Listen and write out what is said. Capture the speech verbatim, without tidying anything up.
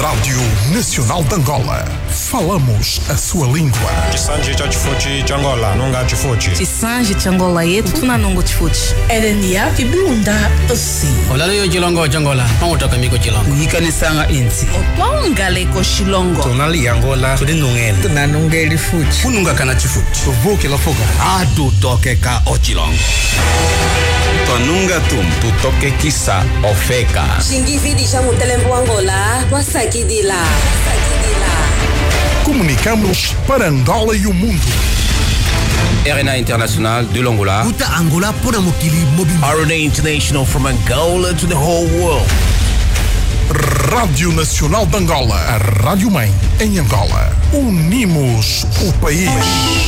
Rádio Nacional de Angola. Falamos a sua língua. Chisanji cha chifuchi cha Angola, nunga chifuchi. Chisanji cha Angola yetu tuna nungu chifuchi. Erenia kibunda osi. Olalo yo chilongo cha Angola, pangutoka miko chilongo. Yikanisanga insi. Otwangale ko shilongo. Tonali Angola, tudinungele. Tunanungeli fuchi. Kununga kana chifuchi. Voke la foga. Adu toke ka ochilongo. Tonunga tum, tu toke kisa ofeka. Shingividi shamu telembo Angola, wasaki dila. Comunicamos para Angola e o mundo. R N A International de l'Angola. Kuta Angola pona mokili mobile. R N A International from Angola to the whole world. Rádio Nacional de Angola, a rádio mãe em Angola. Unimos o país.